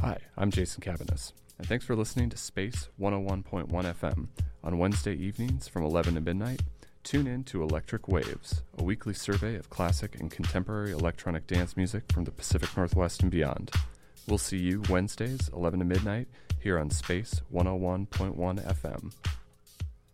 Hi, I'm Jason Cabanis, and thanks for listening to Space 101.1 FM. On Wednesday evenings from 11 to midnight, tune in to Electric Waves, a weekly survey of classic and contemporary electronic dance music from the Pacific Northwest and beyond. We'll see you Wednesdays, 11 to midnight, here on Space 101.1 FM.